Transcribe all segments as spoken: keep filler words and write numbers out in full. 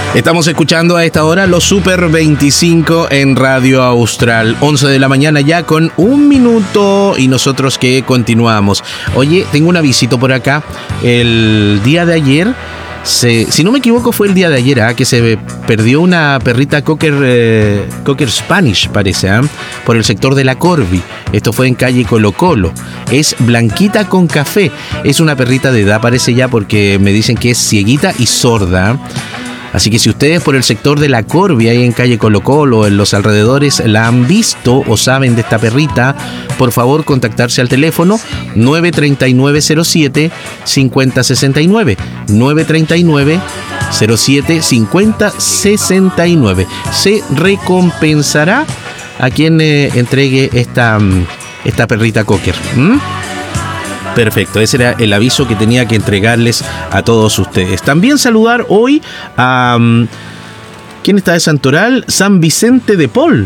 Estamos escuchando a esta hora los Super veinticinco en Radio Austral. once de la mañana ya con un minuto y nosotros que continuamos. Oye, tengo un avisito por acá. El día de ayer, se, si no me equivoco fue el día de ayer, ¿eh? que se perdió una perrita Cocker, eh, Cocker Spanish, parece, ¿eh? por el sector de la Corvi. Esto fue en calle Colo Colo. Es blanquita con café. Es una perrita de edad, parece ya, porque me dicen que es cieguita y sorda. Así que si ustedes por el sector de la Corvi, ahí en calle Colo Colo, en los alrededores, la han visto o saben de esta perrita, por favor contactarse al teléfono nueve tres nueve cero siete cinco cero seis nueve, nueve tres nueve cero siete cinco cero seis nueve. Se recompensará a quien eh, entregue esta, esta perrita Cocker. ¿Mm? Perfecto, ese era el aviso que tenía que entregarles a todos ustedes. También saludar hoy a... Um, ¿quién está de Santoral? San Vicente de Paul.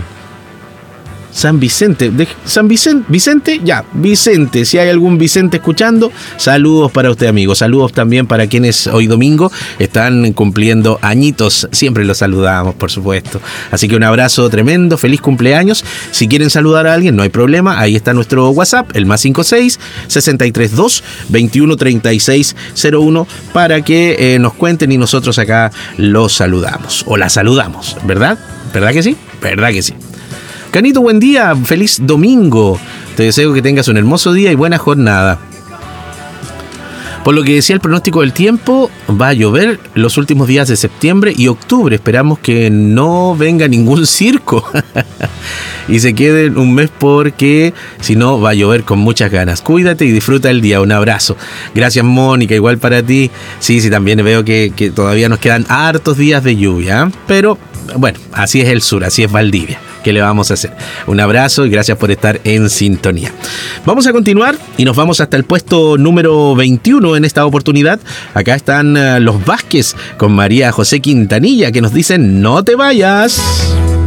San Vicente, de San Vicente, Vicente, ya, Vicente, si hay algún Vicente escuchando, saludos para usted, amigo, saludos también para quienes hoy domingo están cumpliendo añitos, siempre los saludamos, por supuesto, así que un abrazo tremendo, feliz cumpleaños. Si quieren saludar a alguien, no hay problema, ahí está nuestro WhatsApp, el más cinco seis, sesenta y tres dos, veintiuno treinta y seis cero uno, para que eh, nos cuenten y nosotros acá los saludamos, o la saludamos, ¿verdad? ¿Verdad que sí? ¿Verdad que sí? Canito, buen día, feliz domingo. Te deseo que tengas un hermoso día y buena jornada. Por lo que decía el pronóstico del tiempo, va a llover los últimos días de septiembre y octubre. Esperamos que no venga ningún circo y se quede un mes, porque si no va a llover con muchas ganas. Cuídate y disfruta el día. Un abrazo. Gracias, Mónica, igual para ti. Sí, sí, también veo que, que todavía nos quedan hartos días de lluvia, ¿eh? Pero bueno, así es el sur, así es Valdivia. ¿Qué le vamos a hacer? Un abrazo y gracias por estar en sintonía. Vamos a continuar y nos vamos hasta el puesto número veintiuno en esta oportunidad. Acá están uh, los Vázquez con María José Quintanilla, que nos dicen: no te vayas.